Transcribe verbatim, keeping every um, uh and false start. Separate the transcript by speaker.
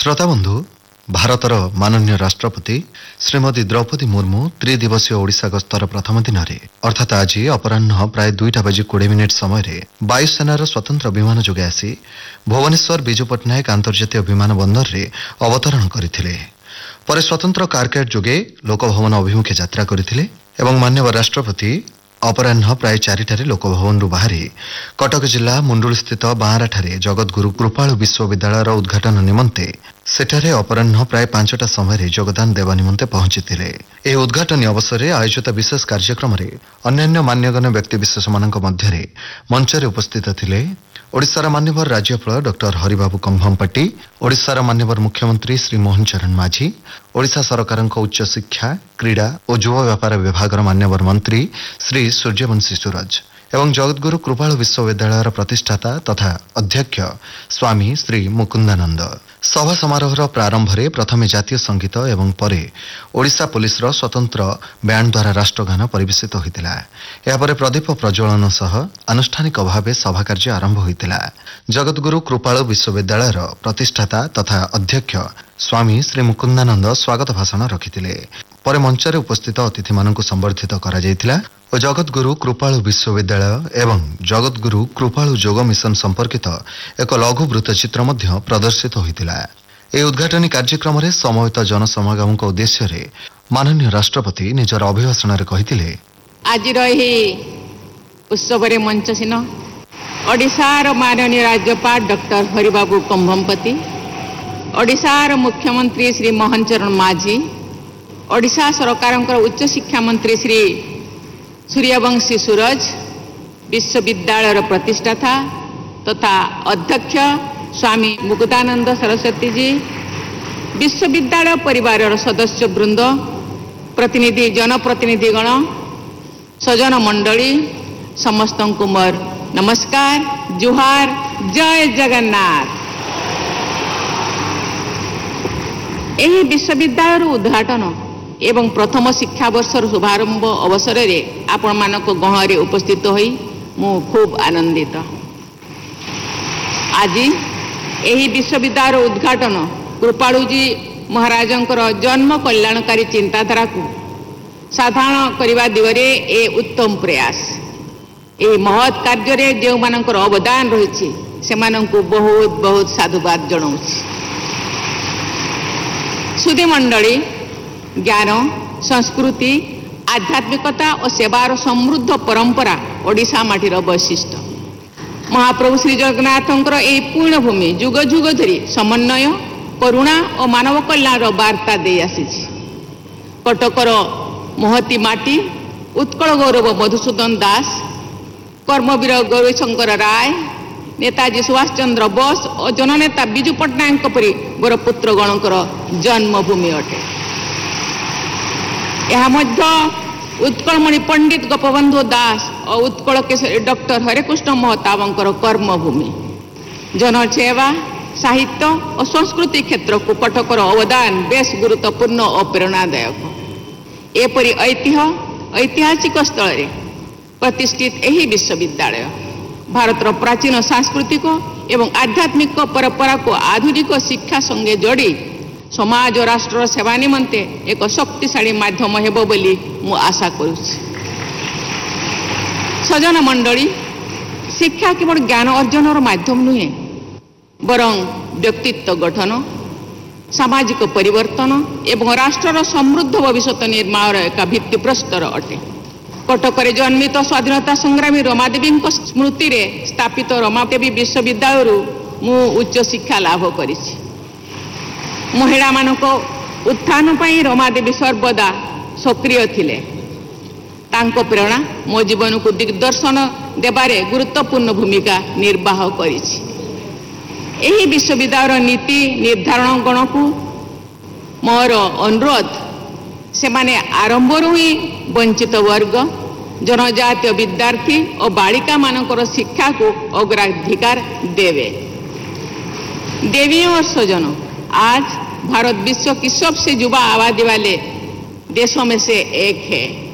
Speaker 1: श्रोता बंधु भारतर माननीय राष्ट्रपति श्रीमती द्रौपदी मुर्मू त्रिदिवसीय ओडिशा गस्तर प्रथम दिन में अर्थात आज अपराह प्राय दुईटा बजी कोड़े मिनिट समय वायुसेनार स्वतंत्र विमान जोगे आसी भुवनेश्वर विजु पट्टनायक अंतर्जातीय विमान बंदर में अवतरण करथिले। परे स्वतंत्र कारकेट जोगे लोकभवन अभिमुखे यात्रा करथिले एवं माननीय राष्ट्रपति अपराह प्राय चारिटारे लोकभवन बाहरी कटक जिला मुंडुल स्थित बांराठारे जगतगुरु कृपालु विश्वविद्यालय उद्घाटन निमंते सेठारे अपराह प्राय पांचटा समय योगदान देवा निमंते पहुंचीथिले। एही उद्घाटन अवसर में आयोजित विशेष कार्यक्रम में अन्यान्य मान्यगण्य व्यक्तिविशेष मध्य मंचरे उपस्थित थिले ओडिशार मान्यवर राज्यपाल डॉक्टर हरिबाबू कंभमपट्टी, ओडिशार मान्यवर मुख्यमंत्री श्री मोहन चरण माझी, ओडिशा सरकार उच्च शिक्षा क्रीड़ा और युवा व्यापार विभाग मान्यवर मंत्री श्री सूर्यवंशी सूरज एवं जगतगुरु कृपालु विश्वविद्यालय प्रतिष्ठाता तथा अध्यक्ष स्वामी श्री मुकुंदानंद। सभा समारोह प्रारंभ में प्रथमे जातीय संगीत एवं परे ओडिशा पुलिस रो स्वतंत्र बैंड द्वारा राष्ट्रगान परिवेशित होइतिला। यापर प्रदीप प्रज्वलन सह आनुष्ठानिक भाव सभा कार्य आरंभ होइतिला। जगतगुरु कृपालु विश्वविद्यालय प्रतिष्ठाता तथा अध्यक्ष स्वामी श्री मुकुंदानंद स्वागत भाषण रखिथिले। परे मंचरे उपस्थित अतिथि मानकु संबर्धित करा जायतिला और जगतगुरु कृपालु विश्वविद्यालय एवं जगतगुरु कृपालु योग मिशन संपर्कित एक लघु वृत्तचित्र मध्य प्रदर्शित होइतिला। ए उद्घाटनी कार्यक्रम में समवेत जनसमागम उद्देश्य रे माननीय राष्ट्रपति निजर अभिभाषण रे कहिथिले,
Speaker 2: आज रही उत्सव रे मंचसीन ओडिशार माननीय राज्यपाल डॉक्टर हरिबाबू कंभमपति, ओडिशार मुख्यमंत्री श्री मोहन चरण माझी, ओडिशा सरकार उच्च शिक्षा मंत्री श्री सूर्यवंशी सूरज, विश्वविद्यालय प्रतिष्ठाता तथा अध्यक्ष स्वामी मुकुंदानंद सरस्वती जी, विश्वविद्यालय परिवार सदस्य वृंद, प्रतिनिधि जनप्रतिनिधिगण, सजन मंडली समस्त को मोर नमस्कार, जुहार, जय जगन्नाथ। यही विश्वविद्यालय उद्घाटन एवं प्रथम शिक्षा वर्षर शुभारंभ अवसर में आपण मानक गहन उपस्थित होई मु खूब आनंदित। आज यही विश्वविद्यालय उद्घाटन कृपालुजी महाराजंकर जन्म कल्याणकारी चिंताधारा को साधारण करने दिगरे ए उत्तम प्रयास। ए महत् कार्य जो मानकर अवदान रही से मानकु बहुत बहुत साधुवाद जनाऊँ। सुधी मंडली ज्ञान संस्कृति आध्यात्मिकता और सेवार समृद्ध परंपरा ओडिशा माटीर वैशिष्ट। महाप्रभु श्री जगन्नाथंकर यही पूर्ण भूमि जुग जुग धरी समन्वय करुणा और मानव कल्याण वार्ता दे आसी। कटकर महती माटी उत्कल गौरव मधुसूदन दास, कर्मवीर गौरीशंकर राय, नेताजी सुभाष चंद्र बोस और जननेता विजु पट्टनायक परी गोर पुत्रगणकर जन्मभूमि अटे। यह मध्य उत्कलमणि पंडित गोपबंधु दास और उत्कल केशरी डॉक्टर हरेकृष्ण महताबंकर कर्मभूमि। जनसेवा साहित्य और संस्कृति क्षेत्र को कटकर अवदान बेस गुरुत्वपूर्ण और प्रेरणादायक। एपरी ऐतिह्य ऐतिहासिक स्थल रे प्रतिष्ठित यही विश्वविद्यालय भारतर प्राचीन सांस्कृतिक एवं आध्यात्मिक परंपरा को आधुनिक शिक्षा संगे जोड़ी समाज और राष्ट्र सेवा निमंते एक शक्तिशाली माध्यम हेबो बोली मु आशा करुछि। सजन मंडली, शिक्षा केवल ज्ञान अर्जनर माध्यम नुहे बरं व्यक्तित्व गठन, सामाजिक परिवर्तन एवं राष्ट्रर समृद्ध भविष्य निर्माण एक भित्तिप्रस्तर अटे। कटक जन्मित स्वाधीनता संग्रामी रमादेवी स्मृति रे स्थापित रमादेवी विश्वविद्यालय मु उच्च शिक्षा लाभ करिछि। महिला मानक उत्थान पाई रमादेवी सर्वदा सक्रिय थिले। तांको प्रेरणा मो जीवन को दिग्दर्शन देबारे गुरुत्वपूर्ण भूमिका निर्वाह करिछि। एही विश्वविद्यालय नीति निर्धारण गण को मोर अनुरोध, से माने आरंभरू ही वंचित वर्ग, जनजातीय विद्यार्थी और बालिका मानकर शिक्षा को अग्राधिकार देवे। देवियों और सजनों, आज भारत विश्व की सबसे युवा आबादी वाले देशों में से एक है।